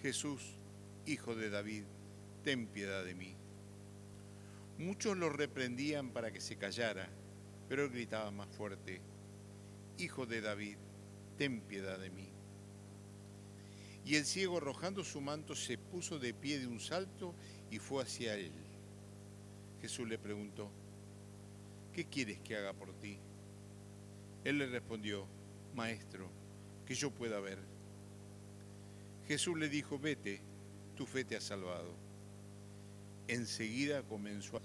Jesús, hijo de David, ten piedad de mí. Muchos lo reprendían para que se callara, pero él gritaba más fuerte, Hijo de David, ten piedad de mí. Y el ciego, arrojando su manto, se puso de pie de un salto y fue hacia él. Jesús le preguntó, ¿qué quieres que haga por ti? Él le respondió, Maestro, que yo pueda ver. Jesús le dijo, vete, tu fe te ha salvado. Enseguida comenzó a...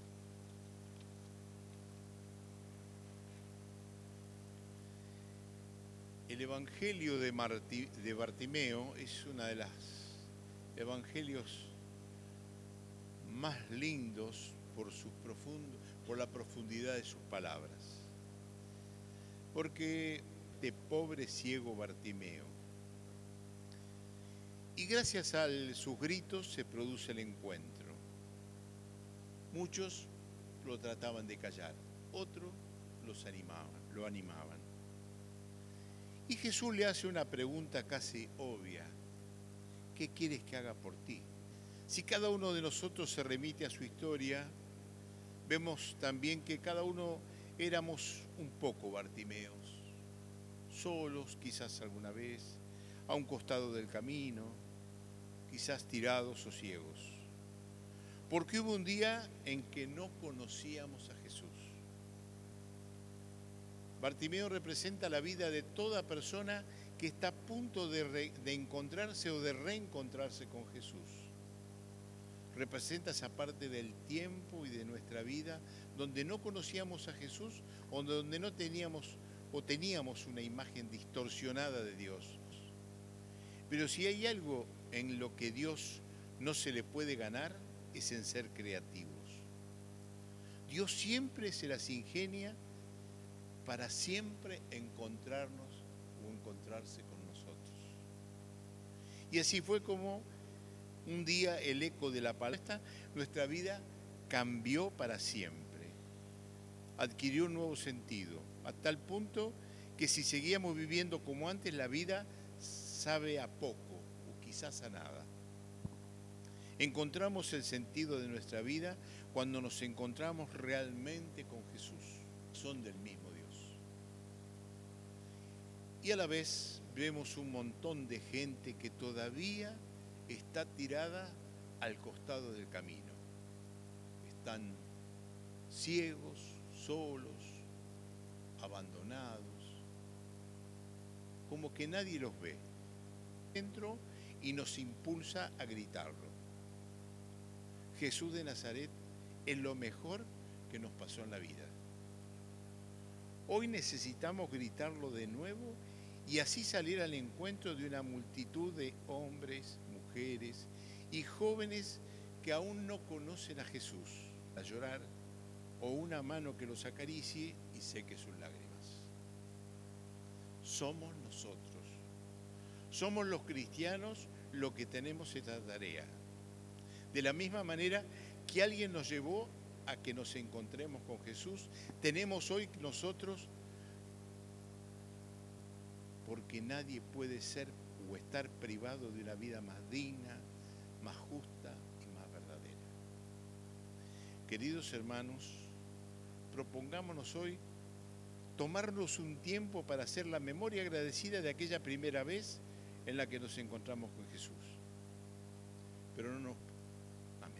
El Evangelio de Bartimeo es uno de los evangelios más lindos por la profundidad de sus palabras. Porque de pobre ciego Bartimeo. Y gracias a sus gritos se produce el encuentro. Muchos lo trataban de callar, otros lo animaban. Y Jesús le hace una pregunta casi obvia. ¿Qué quieres que haga por ti? Si cada uno de nosotros se remite a su historia, vemos también que cada uno éramos un poco Bartimeos, solos quizás alguna vez, a un costado del camino, quizás tirados o ciegos. Porque hubo un día en que no conocíamos a Jesús. Bartimeo representa la vida de toda persona que está a punto de encontrarse o de reencontrarse con Jesús. Representa esa parte del tiempo y de nuestra vida donde no conocíamos a Jesús o donde no teníamos una imagen distorsionada de Dios. Pero si hay algo en lo que Dios no se le puede ganar, es en ser creativos. Dios siempre se las ingenia para siempre encontrarnos o encontrarse con nosotros. Y así fue como un día el eco de la palabra, nuestra vida cambió para siempre. Adquirió un nuevo sentido, a tal punto que si seguíamos viviendo como antes, la vida sabe a poco o quizás a nada. Encontramos el sentido de nuestra vida cuando nos encontramos realmente con Jesús. Son del mismo Dios. Y a la vez vemos un montón de gente que todavía está tirada al costado del camino. Están ciegos, solos, abandonados, como que nadie los ve. Dentro y nos impulsa a gritarlo. Jesús de Nazaret es lo mejor que nos pasó en la vida. Hoy necesitamos gritarlo de nuevo y así salir al encuentro de una multitud de hombres, mujeres y jóvenes que aún no conocen a Jesús, a llorar, o una mano que los acaricie y seque sus lágrimas. Somos nosotros, somos los cristianos los que tenemos esta tarea. De la misma manera que alguien nos llevó a que nos encontremos con Jesús, tenemos hoy nosotros, porque nadie puede ser o estar privado de una vida más digna, más justa y más verdadera. Queridos hermanos, propongámonos hoy tomarnos un tiempo para hacer la memoria agradecida de aquella primera vez en la que nos encontramos con Jesús.